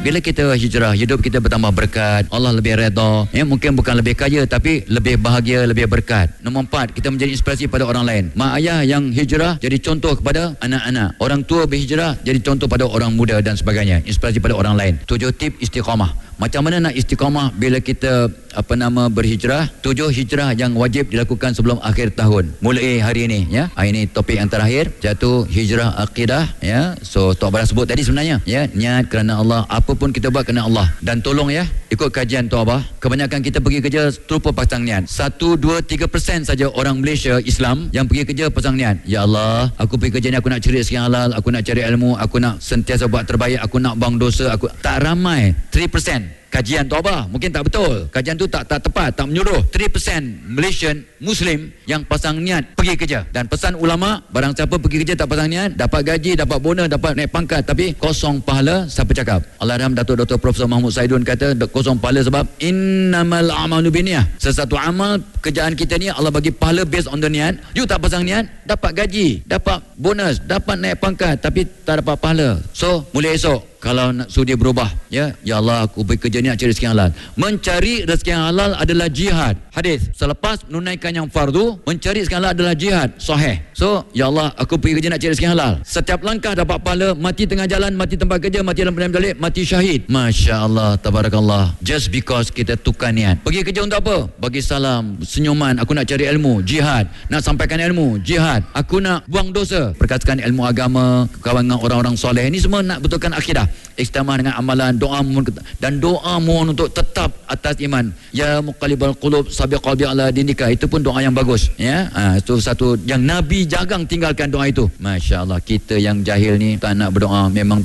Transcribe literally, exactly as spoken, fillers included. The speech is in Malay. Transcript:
Bila kita hijrah, hidup kita bertambah berkat, Allah lebih redha. Ya, mungkin bukan lebih kaya tapi lebih bahagia, lebih berkat. Nombor empat, kita menjadi inspirasi pada orang lain. Mak ayah yang hijrah jadi contoh kepada anak-anak. Orang tua berhijrah jadi contoh pada orang muda dan sebagainya. Inspirasi pada orang lain. Tujuh tip istiqamah. Macam mana nak istiqamah bila kita apa nama berhijrah? Tujuh hijrah yang wajib dilakukan sebelum akhir tahun. Mulai hari ini, ya. Ini topik yang terakhir, jatuh hijrah akidah, ya. So Tok Abah sebut tadi sebenarnya, ya, niat kerana Allah, apa pun kita buat kerana Allah. Dan tolong, ya, ikut kajian Tok Abah, kebanyakan kita pergi kerja terlupa pasang niat. Satu, dua, tiga persen saja orang Malaysia Islam yang pergi kerja pasang niat. Ya Allah, aku pergi kerja ni aku nak cari rezeki halal, aku nak cari ilmu, aku nak sentiasa buat terbaik, aku nak buang dosa, aku tak ramai. tiga persen kajian Tok Abah mungkin tak betul, kajian tu tak tak tepat, tak menyuruh. tiga persen Malaysian Muslim yang pasang niat pergi kerja. Dan pesan ulama, barang siapa pergi kerja tak pasang niat, dapat gaji, dapat bonus, dapat naik pangkat tapi kosong pahala. Siapa cakap? Allahyarham Datuk Doktor Profesor Mahmud Saidun kata kosong pahala sebab innamal a'malu binniyah. Sesuatu amal kerjaan kita ni Allah bagi pahala based on the niat. You tak pasang niat, dapat gaji, dapat bonus, dapat naik pangkat tapi tak dapat pahala. So mulai esok kalau nak sudi berubah, ya, ya Allah aku pergi kerja ni nak cari rezeki halal. Mencari rezeki yang halal adalah jihad. Hadis, selepas menunaikan yang fardu, mencari rezeki halal adalah jihad. Sahih. So, ya Allah aku pergi kerja nak cari rezeki halal. Setiap langkah dapat pahala, mati tengah jalan, mati tempat kerja, mati dalam perjalanan balik, mati syahid. Masya Allah, tabarakallah. Just because kita tukar niat. Pergi kerja untuk apa? Bagi salam, senyuman, aku nak cari ilmu, jihad. Nak sampaikan ilmu, jihad. Aku nak buang dosa, perkatakan ilmu agama, kawan dengan orang-orang soleh. Ini semua nak betulkan akidah. Istiqamah dengan amalan, doa mohon, dan doa mohon untuk tetap atas iman. Ya muqallibal qulub sabiq qalbi ala dinika. Itu pun doa yang bagus, ya. Ha, itu satu yang Nabi jarang tinggalkan doa itu. Masya Allah, kita yang jahil ni tak nak berdoa memang